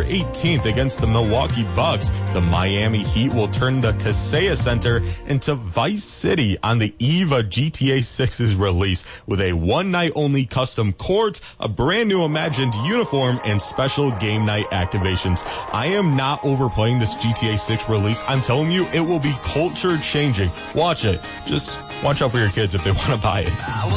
18th against the Milwaukee Bucks. The Miami Heat will turn the Kaseya Center into Vice City on the eve of GTA 6's release with a one-night-only custom court, a brand-new imagined uniform, and special game night activations. I am not overplaying this GTA 6 release. I'm telling you, it will be culture-changing. Watch it. Just watch out for your kids if they want to buy it.